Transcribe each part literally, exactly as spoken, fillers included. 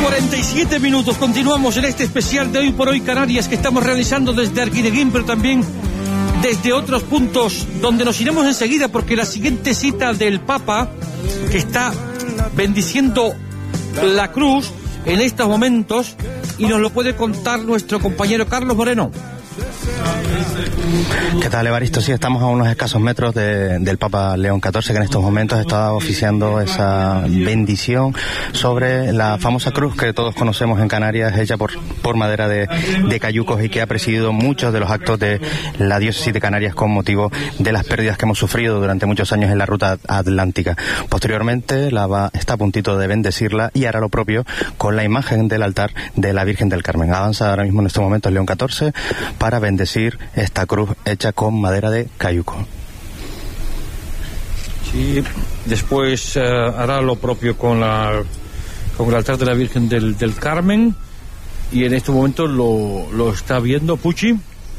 cuarenta y siete minutos, continuamos en este especial de Hoy por Hoy Canarias que estamos realizando desde Arguineguín, pero también desde otros puntos donde nos iremos enseguida, porque la siguiente cita del Papa, que está bendiciendo la cruz en estos momentos, y nos lo puede contar nuestro compañero Carlos Moreno. ¿Qué tal, Evaristo? Sí, estamos a unos escasos metros de, del Papa León catorce, que en estos momentos está oficiando esa bendición sobre la famosa cruz que todos conocemos en Canarias, hecha por, por madera de, de cayucos, y que ha presidido muchos de los actos de la diócesis de Canarias con motivo de las pérdidas que hemos sufrido durante muchos años en la ruta atlántica. Posteriormente la va, está a puntito de bendecirla y hará lo propio con la imagen del altar de la Virgen del Carmen. Avanza ahora mismo en estos momentos León catorce para bendecir esta cruz hecha con madera de cayuco. Sí, después uh, hará lo propio con la con el altar de la Virgen del, del Carmen, y en este momento lo, lo está viendo Puchi.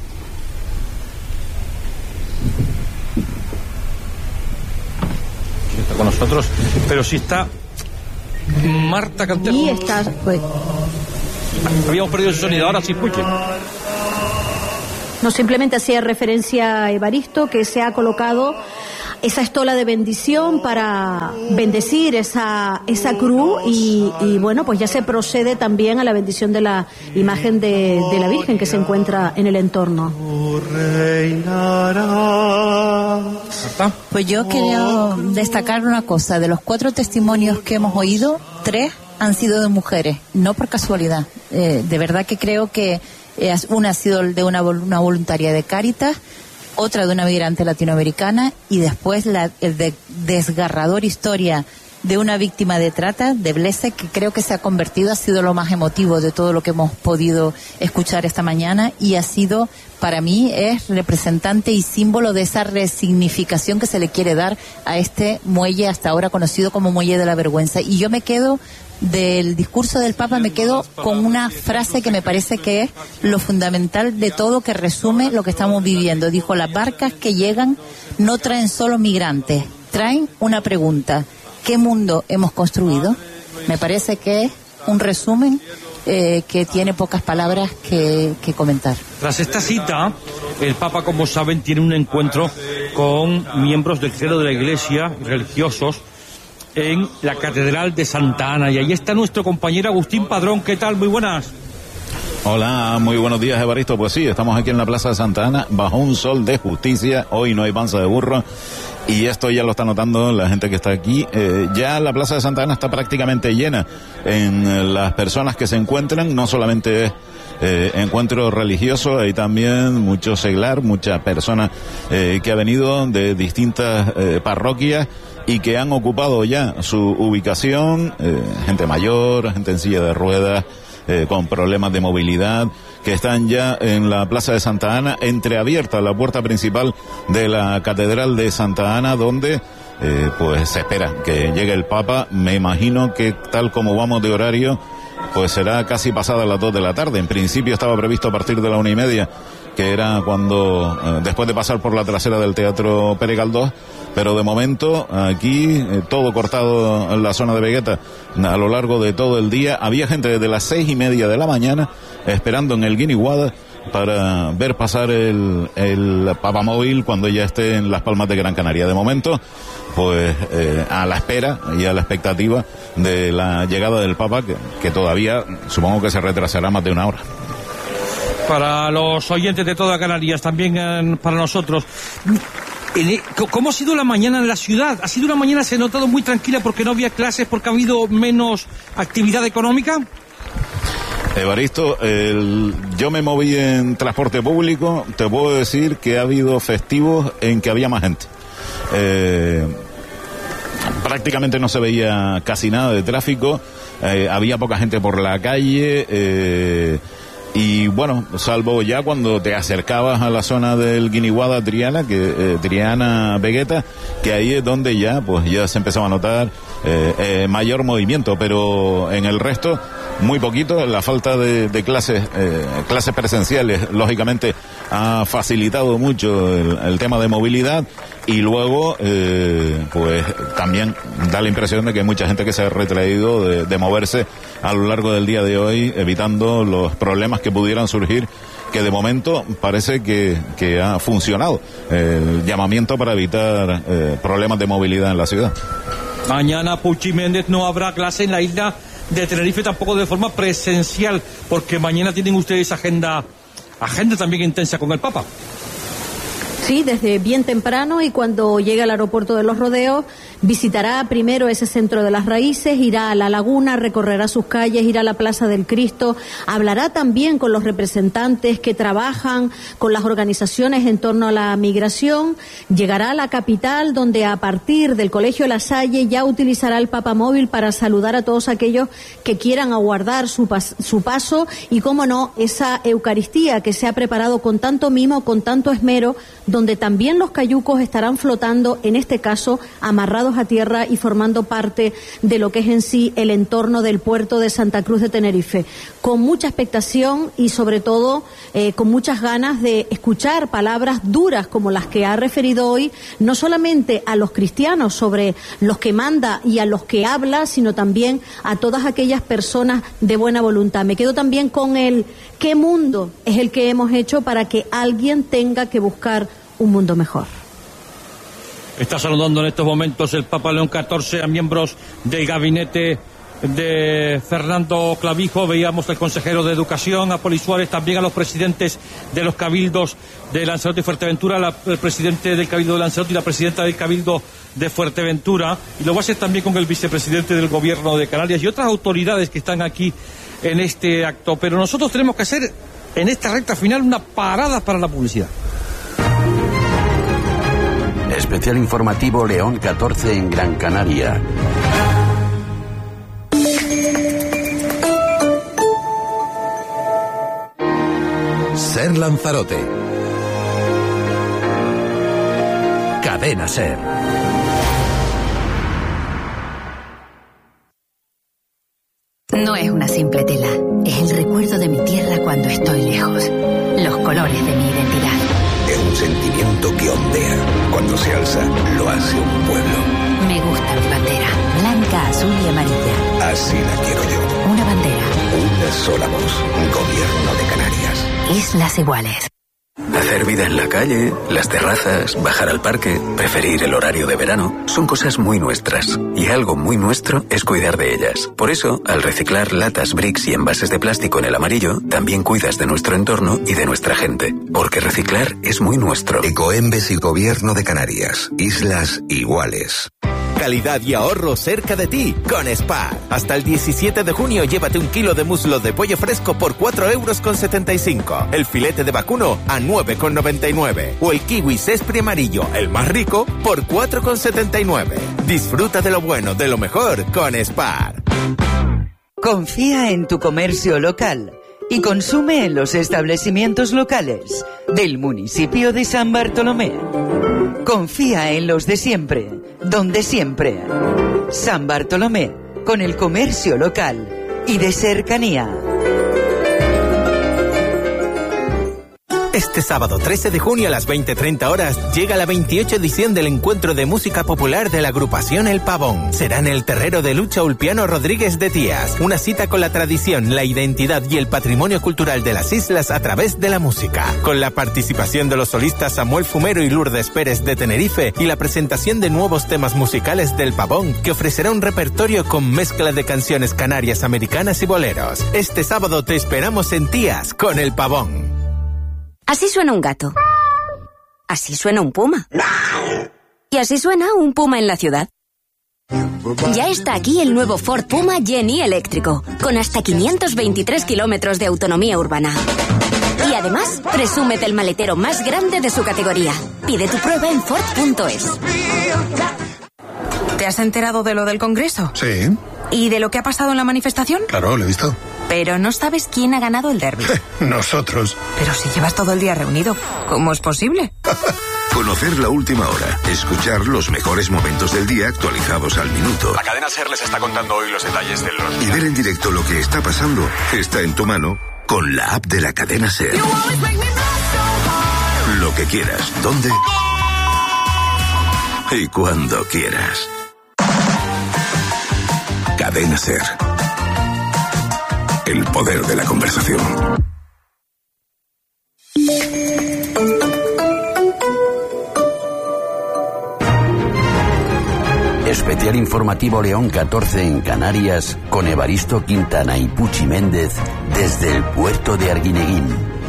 Sí, está con nosotros, pero sí está Marta Cantero. Y está, pues... Habíamos perdido el sonido, ahora sí, Puchi. No, simplemente hacía referencia a Evaristo, que se ha colocado esa estola de bendición para bendecir esa esa cruz, y, y bueno, pues ya se procede también a la bendición de la imagen de, de la Virgen que se encuentra en el entorno. Pues yo quería destacar una cosa: de los cuatro testimonios que hemos oído, tres han sido de mujeres, no por casualidad. Eh, de verdad que creo que una ha sido de una, una voluntaria de Cáritas, otra de una migrante latinoamericana, y después la el de, desgarradora historia de una víctima de trata, de Blese, que creo que se ha convertido, ha sido lo más emotivo de todo lo que hemos podido escuchar esta mañana, y ha sido, para mí, es representante y símbolo de esa resignificación que se le quiere dar a este muelle hasta ahora conocido como Muelle de la Vergüenza. Y yo me quedo del discurso del Papa, me quedo con una frase que me parece que es lo fundamental de todo, que resume lo que estamos viviendo. Dijo: las barcas que llegan no traen solo migrantes, traen una pregunta: ¿qué mundo hemos construido? Me parece que es un resumen eh, que tiene pocas palabras que, que comentar. Tras esta cita, el Papa, como saben, tiene un encuentro con miembros del clero de la Iglesia, religiosos, en la Catedral de Santa Ana, y ahí está nuestro compañero Agustín Padrón. ¿Qué tal? Muy buenas. Hola, muy buenos días, Evaristo. Pues sí, estamos aquí en la Plaza de Santa Ana bajo un sol de justicia. Hoy no hay panza de burro, y esto ya lo está notando la gente que está aquí. Eh, ya la Plaza de Santa Ana está prácticamente llena en eh, las personas que se encuentran. No solamente es eh, encuentro religioso, hay también mucho seglar, muchas personas eh, que ha venido de distintas eh, parroquias y que han ocupado ya su ubicación, eh, gente mayor, gente en silla de ruedas, eh, con problemas de movilidad, que están ya en la Plaza de Santa Ana, entreabierta la puerta principal de la Catedral de Santa Ana, donde eh, pues se espera que llegue el Papa. Me imagino que tal como vamos de horario, pues será casi pasada las dos de la tarde. En principio estaba previsto a partir de la una y media, que era cuando, eh, después de pasar por la trasera del Teatro Pere Galdós, pero de momento aquí eh, todo cortado en la zona de Vegueta a lo largo de todo el día. Había gente desde las seis y media de la mañana esperando en el Guiniguada para ver pasar el, el papamóvil cuando ya esté en Las Palmas de Gran Canaria. De momento, pues eh, a la espera y a la expectativa de la llegada del Papa, que, que todavía supongo que se retrasará más de una hora. Para los oyentes de toda Canarias, también eh, para nosotros, ¿cómo ha sido la mañana en la ciudad? ¿Ha sido una mañana, se ha notado, muy tranquila porque no había clases, porque ha habido menos actividad económica? Evaristo, el, yo me moví en transporte público, te puedo decir que ha habido festivos en que había más gente. Eh, prácticamente no se veía casi nada de tráfico, eh, había poca gente por la calle, eh, y bueno, salvo ya cuando te acercabas a la zona del Guiniguada Triana, que eh, Triana Vegueta, que ahí es donde ya pues ya se empezaba a notar eh, eh, mayor movimiento, pero en el resto muy poquito. La falta de, de clases eh, clases presenciales lógicamente ha facilitado mucho el, el tema de movilidad, y luego eh, pues también da la impresión de que hay mucha gente que se ha retraído de, de moverse a lo largo del día de hoy, evitando los problemas que pudieran surgir, que de momento parece que, que ha funcionado el llamamiento para evitar eh, problemas de movilidad en la ciudad. Mañana, Puchi Méndez, no habrá clase en la isla de Tenerife, tampoco de forma presencial, porque mañana tienen ustedes agenda, agenda también intensa con el Papa. Sí, desde bien temprano, y cuando llegue al aeropuerto de Los Rodeos visitará primero ese centro de las raíces, irá a la laguna, recorrerá sus calles, irá a la Plaza del Cristo, hablará también con los representantes que trabajan con las organizaciones en torno a la migración, llegará a la capital, donde a partir del Colegio La Salle ya utilizará el papamóvil para saludar a todos aquellos que quieran aguardar su, pas su paso, y cómo no, esa Eucaristía que se ha preparado con tanto mimo, con tanto esmero, donde también los cayucos estarán flotando, en este caso amarrados a tierra y formando parte de lo que es en sí el entorno del puerto de Santa Cruz de Tenerife, con mucha expectación y sobre todo eh, con muchas ganas de escuchar palabras duras como las que ha referido hoy, no solamente a los cristianos sobre los que manda y a los que habla, sino también a todas aquellas personas de buena voluntad. Me quedo también con el ¿qué mundo es el que hemos hecho para que alguien tenga que buscar un mundo mejor? Está saludando en estos momentos el Papa León catorce a miembros del gabinete de Fernando Clavijo. Veíamos al consejero de Educación, a Poli Suárez, también a los presidentes de los cabildos de Lanzarote y Fuerteventura, la, el presidente del cabildo de Lanzarote y la presidenta del cabildo de Fuerteventura, y lo va a hacer también con el vicepresidente del gobierno de Canarias y otras autoridades que están aquí en este acto. Pero nosotros tenemos que hacer en esta recta final una parada para la publicidad. Especial informativo León catorce en Gran Canaria. Ser Lanzarote. Cadena Ser. No es una simple tela, es el recuerdo de mi tierra cuando estoy lejos, los colores de mi identidad. Es un sentimiento que ondea. Cuando se alza, lo hace un pueblo. Me gusta mi bandera, blanca, azul y amarilla. Así la quiero yo. Una bandera. Una sola voz. Gobierno de Canarias. Islas Iguales. Hacer vida en la calle, las terrazas, bajar al parque, preferir el horario de verano, son cosas muy nuestras. Y algo muy nuestro es cuidar de ellas. Por eso, al reciclar latas, bricks y envases de plástico en el amarillo, también cuidas de nuestro entorno y de nuestra gente. Porque reciclar es muy nuestro. Ecoembes y Gobierno de Canarias. Islas Iguales. Calidad y ahorro cerca de ti con Spar. Hasta el diecisiete de junio llévate un kilo de muslo de pollo fresco por cuatro euros con setenta y cinco. El filete de vacuno a nueve con noventa y nueve. O el kiwi Sespri amarillo, el más rico, por cuatro con setenta y nueve. Disfruta de lo bueno, de lo mejor con Spar. Confía en tu comercio local y consume en los establecimientos locales del municipio de San Bartolomé. Confía en los de siempre, donde siempre. San Bartolomé, con el comercio local y de cercanía. Este sábado trece de junio a las veinte treinta horas llega la veintiocho edición del Encuentro de Música Popular de la agrupación El Pavón. Será en el terrero de Lucha Ulpiano Rodríguez de Tías. Una cita con la tradición, la identidad y el patrimonio cultural de las islas a través de la música. Con la participación de los solistas Samuel Fumero y Lourdes Pérez de Tenerife y la presentación de nuevos temas musicales del Pavón, que ofrecerá un repertorio con mezcla de canciones canarias, americanas y boleros. Este sábado te esperamos en Tías con El Pavón. Así suena un gato. Así suena un puma. Y así suena un puma en la ciudad. Ya está aquí el nuevo Ford Puma Jenny eléctrico, con hasta quinientos veintitrés kilómetros de autonomía urbana. Y además, presúmete el maletero más grande de su categoría. Pide tu prueba en Ford punto es. ¿Te has enterado de lo del Congreso? Sí. ¿Y de lo que ha pasado en la manifestación? Claro, lo he visto. Pero no sabes quién ha ganado el derbi. Nosotros. Pero si llevas todo el día reunido, ¿cómo es posible? Conocer la última hora, escuchar los mejores momentos del día actualizados al minuto. La cadena SER les está contando hoy los detalles de los... Y ver en directo lo que está pasando está en tu mano con la app de la cadena SER. lo que quieras, donde y cuando quieras. Cadena SER. El poder de la conversación. Especial informativo León catorce en Canarias con Evaristo Quintana y Puchi Méndez desde el puerto de Arguineguín.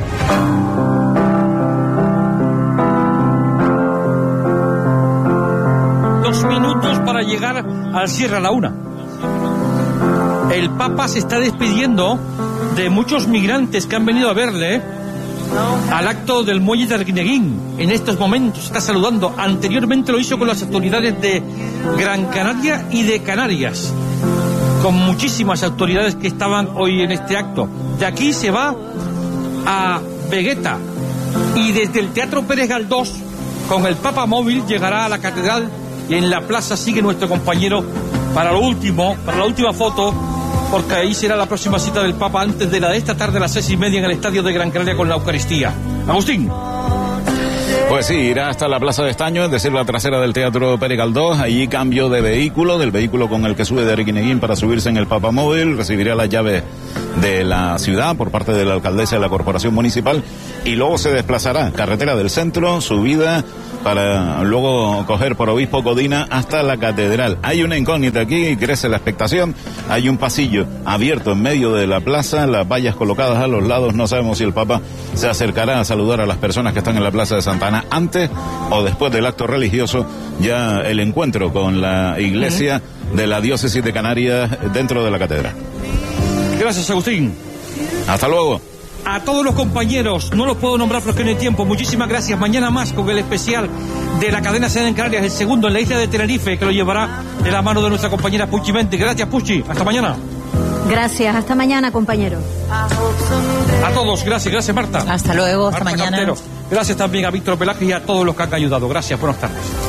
Dos minutos para llegar al cierre a la una. El Papa se está despidiendo de muchos migrantes que han venido a verle al acto del muelle de Arguineguín. En estos momentos está saludando. Anteriormente lo hizo con las autoridades de Gran Canaria y de Canarias, con muchísimas autoridades que estaban hoy en este acto. De aquí se va a Vegueta y desde el Teatro Pérez Galdós con el Papa móvil llegará a la catedral, y en la plaza sigue nuestro compañero para lo último, para la última foto, porque ahí será la próxima cita del Papa antes de la de esta tarde a las seis y media en el estadio de Gran Canaria con la Eucaristía. Agustín. Pues sí, irá hasta la Plaza de Estaño, es decir, la trasera del Teatro Pérez Galdós. Allí cambio de vehículo, del vehículo con el que sube de Arguineguín para subirse en el Papa móvil. Recibirá las llaves de la ciudad por parte de la alcaldesa de la Corporación Municipal y luego se desplazará carretera del centro, subida, para luego coger por Obispo Codina hasta la catedral. Hay una incógnita aquí, crece la expectación. Hay un pasillo abierto en medio de la plaza, las vallas colocadas a los lados. No sabemos si el Papa se acercará a saludar a las personas que están en la Plaza de Santa Ana antes o después del acto religioso, ya el encuentro con la iglesia de la diócesis de Canarias dentro de la catedral. Gracias, Agustín. Hasta luego. A todos los compañeros, no los puedo nombrar porque no hay tiempo, muchísimas gracias. Mañana más con el especial de la cadena SER en Canarias, el segundo en la isla de Tenerife, que lo llevará de la mano de nuestra compañera Puchi Mente. Gracias, Puchi, hasta mañana. Gracias, hasta mañana, compañero. A todos, gracias, gracias, Marta. Hasta luego, hasta Marta mañana. Cantero. Gracias también a Víctor Pelaje y a todos los que han ayudado. Gracias, buenas tardes.